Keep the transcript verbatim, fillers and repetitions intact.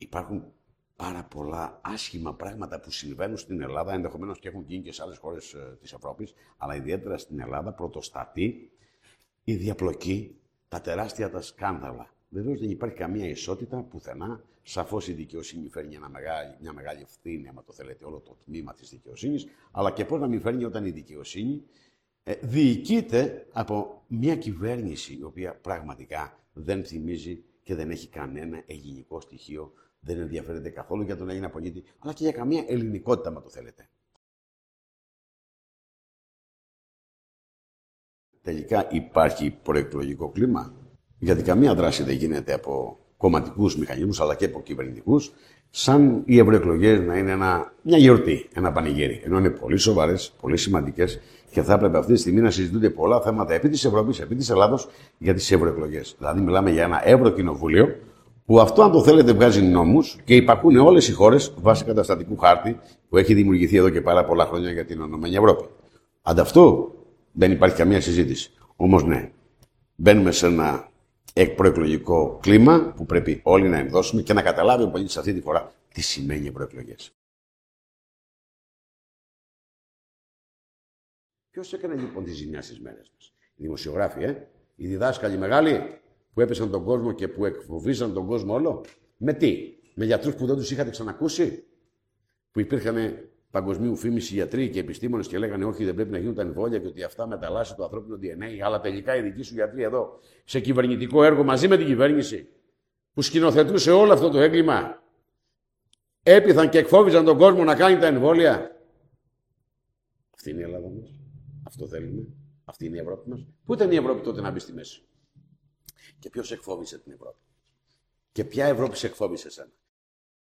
υπάρχουν πάρα πολλά άσχημα πράγματα που συμβαίνουν στην Ελλάδα, ενδεχομένως και έχουν γίνει και σε άλλες χώρες ε, της Ευρώπης, αλλά ιδιαίτερα στην Ελλάδα πρωτοστατεί η διαπλοκή, τα τεράστια τα σκάνδαλα. Βεβαίως δεν υπάρχει καμία ισότητα πουθενά. Σαφώς η δικαιοσύνη φέρνει ένα μεγάλη, μια μεγάλη ευθύνη, άμα το θέλετε, όλο το τμήμα της δικαιοσύνης, αλλά και πώς να μην φέρνει όταν η δικαιοσύνη ε, διοικείται από μια κυβέρνηση η οποία πραγματικά δεν θυμίζει και δεν έχει κανένα ελληνικό στοιχείο, δεν ενδιαφέρεται καθόλου για τον Έλληνα πολίτη, αλλά και για καμία ελληνικότητα, άμα το θέλετε. Τελικά υπάρχει προεκλογικό κλίμα, γιατί καμία δράση δεν γίνεται από κομματικούς μηχανισμούς, αλλά και από κυβερνητικούς, σαν οι ευρωεκλογές να είναι ένα, μια γιορτή, ένα πανηγύρι. Ενώ είναι πολύ σοβαρές, πολύ σημαντικές και θα έπρεπε αυτή τη στιγμή να συζητούνται πολλά θέματα επί της Ευρώπης, επί της Ελλάδος για τις ευρωεκλογές. Δηλαδή, μιλάμε για ένα Ευρωκοινοβούλιο που αυτό, αν το θέλετε, βγάζει νόμους και υπακούν όλες οι χώρες βάσει καταστατικού χάρτη που έχει δημιουργηθεί εδώ και πάρα πολλά χρόνια για την Ενωμένη Ευρώπη. Ανταυτού δεν υπάρχει καμία συζήτηση. Όμως, ναι, μπαίνουμε σε ένα προεκλογικό κλίμα που πρέπει όλοι να ενδώσουμε και να καταλάβει ο πολίτης αυτή τη φορά τι σημαίνει προεκλογές. Ποιος έκανε λοιπόν τη ζημιά στις μέρες μας? Οι δημοσιογράφοι, ε? Οι διδάσκαλοι μεγάλοι που έπεσαν τον κόσμο και που εκφοβήσαν τον κόσμο όλο. Με τι? Με γιατρούς που δεν τους είχατε ξανακούσει? Που υπήρχαν παγκοσμίου φήμηση γιατροί και επιστήμονες και λέγανε όχι, δεν πρέπει να γίνουν τα εμβόλια και ότι αυτά μεταλλάσσουν το ανθρώπινο ντι εν έι. Αλλά τελικά οι δικοί σου γιατροί εδώ, σε κυβερνητικό έργο μαζί με την κυβέρνηση, που σκηνοθετούσε όλο αυτό το έγκλημα, έπειθαν και εκφόβιζαν τον κόσμο να κάνει τα εμβόλια. Αυτή είναι η Ελλάδα μας. Αυτό θέλουμε. Αυτή είναι η Ευρώπη μας. Πού ήταν η Ευρώπη τότε να μπει στη μέση? Και ποιος εκφόβησε την Ευρώπη? Και ποια Ευρώπη σε εκφόβησε εσένα?